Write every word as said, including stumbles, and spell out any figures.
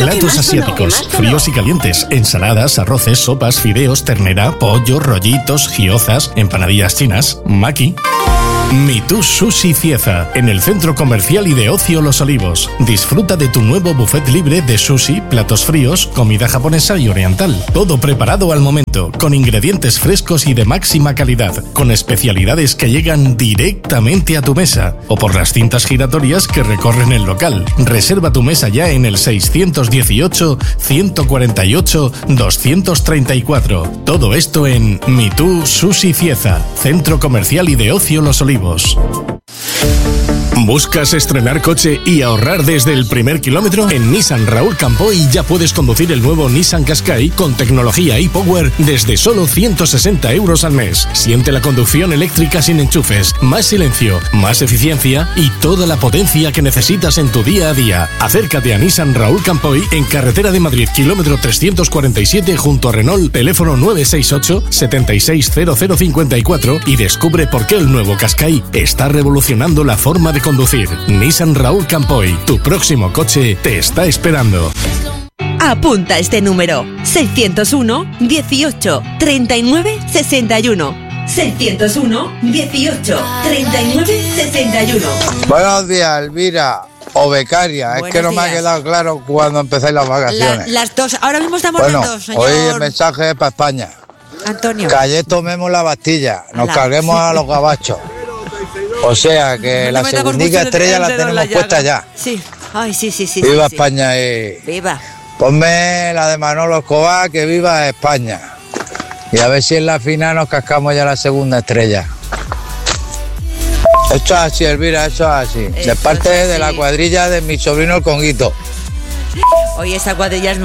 Platos asiáticos, fríos y calientes, ensaladas, arroces, sopas, fideos, ternera, pollo, rollitos, gyozas, empanadillas chinas, maki. Mitú Sushi Cieza, en el Centro Comercial y de Ocio Los Olivos. Disfruta de tu nuevo buffet libre de sushi, platos fríos, comida japonesa y oriental. Todo preparado al momento, con ingredientes frescos y de máxima calidad, con especialidades que llegan directamente a tu mesa o por las cintas giratorias que recorren el local. Reserva tu mesa ya en el seiscientos dieciocho, ciento cuarenta y ocho, doscientos treinta y cuatro. Todo esto en Mitú Sushi Cieza, Centro Comercial y de Ocio Los Olivos. ¿Buscas estrenar coche y ahorrar desde el primer kilómetro? En Nissan Raúl Campoy ya puedes conducir el nuevo Nissan Qashqai con tecnología e-Power desde solo ciento sesenta euros al mes. Siente la conducción eléctrica sin enchufes, más silencio, más eficiencia y toda la potencia que necesitas en tu día a día. Acércate a Nissan Raúl Campoy en Carretera de Madrid, kilómetro trescientos cuarenta y siete junto a Renault, teléfono nueve seis ocho, setenta y seis cero cero cincuenta y cuatro y descubre por qué el nuevo Qashqai está revolucionando la forma de conducir. Nissan Raúl Campoy, tu próximo coche te está esperando. Apunta este número: seiscientos uno, dieciocho, treinta y nueve, sesenta y uno. seiscientos uno, dieciocho, treinta y nueve, sesenta y uno. Buenos días, Elvira. O becaria, Buenos es que no días. me ha quedado claro cuando empezáis las vacaciones. La, las dos, ahora mismo estamos Bueno, las dos, señor hoy el mensaje es para España. Antonio. Que ayer tomemos la Bastilla, nos Ala. carguemos a los gabachos. O sea que No la le metamos segundita mucho el- estrella el la dedo en tenemos la puesta llaga. ya. Sí, ay, sí, sí, sí. Viva sí, sí. España y... Viva. Ponme la de Manolo Escobar, que viva España. Y a ver si en la final nos cascamos ya la segunda estrella. Esto es así, Elvira, esto es así. Esto De parte es de la así. cuadrilla de mi sobrino el Conguito. Hoy esta cuadrilla es